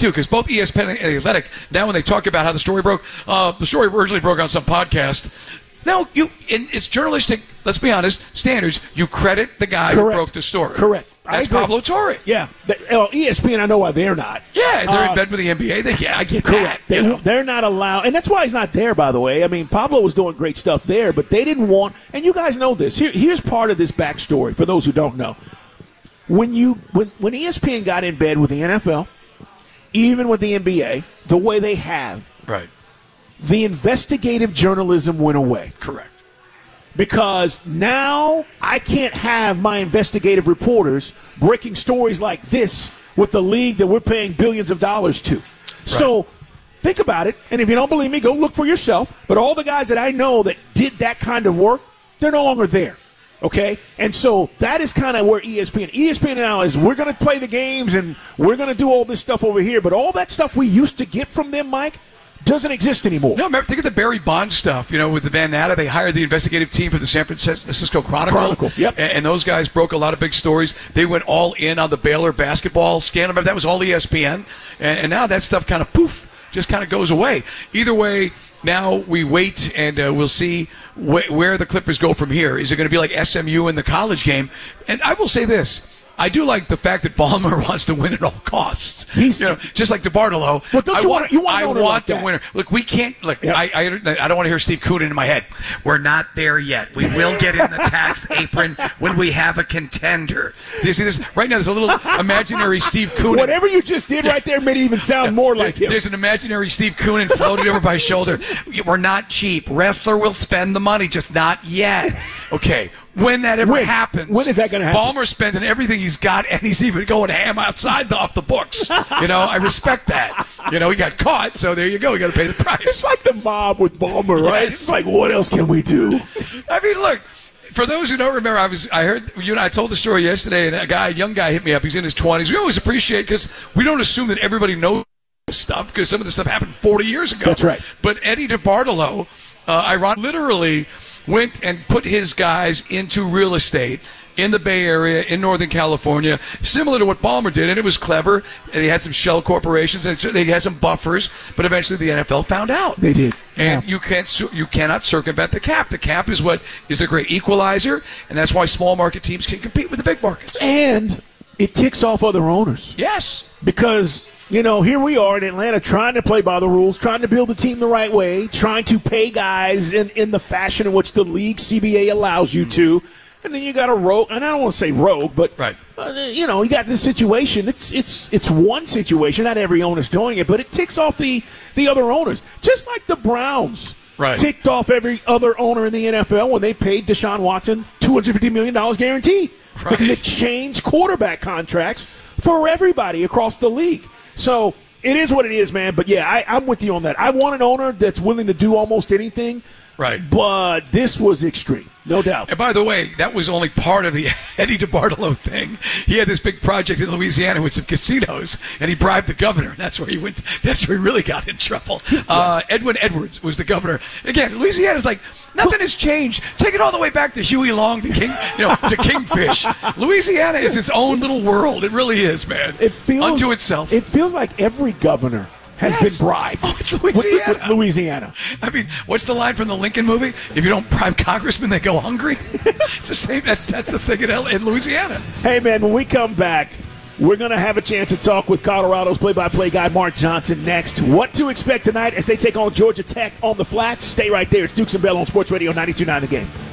too, because both ESPN and The Athletic, now when they talk about how the story broke, the story originally broke on some podcast. No, it's journalistic, let's be honest, standards. You credit the guy who broke the story. Correct. That's Pablo Torre. Yeah. ESPN, I know why they're not. Yeah, they're in bed with the NBA. I get correct. that. They're not allowed, and that's why he's not there, by the way. I mean, Pablo was doing great stuff there, but they didn't want, and you guys know this. Here's part of this backstory for those who don't know. When ESPN got in bed with the NFL, even with the NBA, the way they have, right, the investigative journalism went away. Correct. Because now I can't have my investigative reporters breaking stories like this with the league that we're paying billions of dollars to. Right. So think about it, and if you don't believe me, go look for yourself. But all the guys that I know that did that kind of work, they're no longer there. Okay? And so that is kind of where ESPN now is, we're going to play the games and we're going to do all this stuff over here. But all that stuff we used to get from them, Mike, doesn't exist anymore. No, remember, think of the Barry Bonds stuff. With the Van Natta, they hired the investigative team for the San Francisco Chronicle. Yep. And those guys broke a lot of big stories. They went all in on the Baylor basketball scandal. Remember, that was all ESPN. And now that stuff kind of, just kind of goes away. Either way, now we wait and we'll see where the Clippers go from here. Is it going to be like SMU in the college game? And I will say this. I do like the fact that Ballmer wants to win at all costs. He's, just like DeBartolo. I want the winner. Look, we can't. Look, yeah. I don't want to hear Steve Koonin in my head. We're not there yet. We will get in the taxed apron when we have a contender. Do you see this? Right now, there's a little imaginary Steve Koonin. Whatever you just did right there made it even sound more like him. There's an imaginary Steve Koonin floated over my shoulder. We're not cheap. Wrestler will spend the money, just not yet. Okay. When that ever happens. When is that going to happen? Ballmer's spending everything he's got, and he's even going ham outside off the books. I respect that. He got caught, so there you go. You got to pay the price. It's like the mob with Ballmer, right? Yes. It's like, what else can we do? I mean, look, for those who don't remember, I heard you and I told the story yesterday, and a young guy hit me up. He's in his 20s. We always appreciate, because we don't assume that everybody knows stuff, because some of this stuff happened 40 years ago. That's right. But Eddie DeBartolo, literally went and put his guys into real estate in the Bay Area, in Northern California, similar to what Ballmer did, and it was clever. And he had some shell corporations, and they had some buffers, but eventually the NFL found out. They did. And you cannot circumvent the cap. The cap is what is the great equalizer, and that's why small market teams can compete with the big markets. And it ticks off other owners. Yes. Because here we are in Atlanta trying to play by the rules, trying to build the team the right way, trying to pay guys in the fashion in which the league CBA allows you to. And then you got a rogue, and I don't want to say rogue, but right. You got this situation. It's one situation. Not every owner's doing it, but it ticks off the other owners. Just like the Browns ticked off every other owner in the NFL when they paid Deshaun Watson $250 million guaranteed. Right. Because it changed quarterback contracts for everybody across the league. So it is what it is, man. But, yeah, I'm with you on that. I want an owner that's willing to do almost anything. Right. But this was extreme, no doubt. And by the way, that was only part of the Eddie DeBartolo thing. He had this big project in Louisiana with some casinos, and he bribed the governor. That's where he went. That's where he really got in trouble. Edwin Edwards was the governor. Again, Louisiana's like, nothing has changed. Take it all the way back to Huey Long, to Kingfish. Louisiana is its own little world. It really is, man. It feels unto itself. It feels like every governor has been bribed. Oh, it's Louisiana. With Louisiana. I mean, what's the line from the Lincoln movie? If you don't bribe congressmen, they go hungry. It's the same. That's the thing in Louisiana. Hey, man, when we come back, we're going to have a chance to talk with Colorado's play-by-play guy, Mark Johnson, next. What to expect tonight as they take on Georgia Tech on the flats. Stay right there. It's Dukes and Bell on Sports Radio 92.9 The Game.